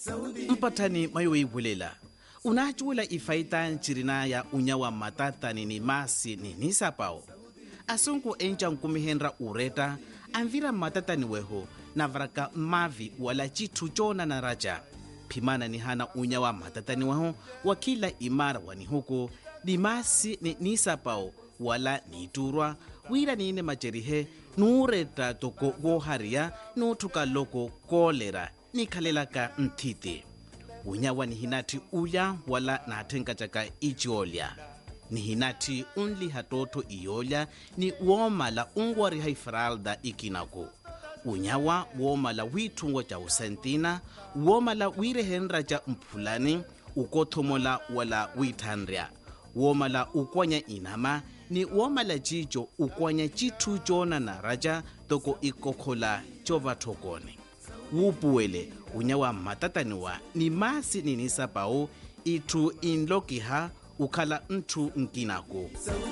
mpathani mayo ibulela unachuela ifaita nchirina ya unyawa matatani ni masi ni nisapao asunku encha nkumihenra ureta anvira matatani weho na varaka mavi wala chitu chona na raja pimana ni hana unyawa matatani weho wakila imara wani huko ni masi ni nisapao wala niturwa wira nine majerihe nureta toko goharia nutuka loko kolera nikhalelaka mthiti unyawa ni hinati uya wala nathenka chaka ichiolya ni hinati unli hatoto iyolya ni womala ungwari haifralda ikinako unyawa womala withungo cha usentina womala wirehenra cha mphulani ukothomola wala withanrya womala ukwanya inama ni womala chicho ukwanya chithu chona na raja toko ikokhola chovathokone wupuwele unyawa matataniwa ni masi ninisapao ithu inlokiha ukhala nthu nkinako